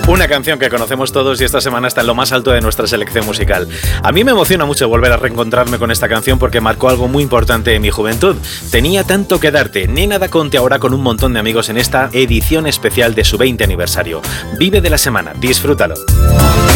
Una canción que conocemos todos y esta semana está en lo más alto de nuestra selección musical. A mí me emociona mucho volver a reencontrarme con esta canción porque marcó algo muy importante en mi juventud. Tenía tanto que darte. Nena Da Conte ahora con un montón de amigos en esta edición especial de su 20 aniversario. Vive de la semana, disfrútalo.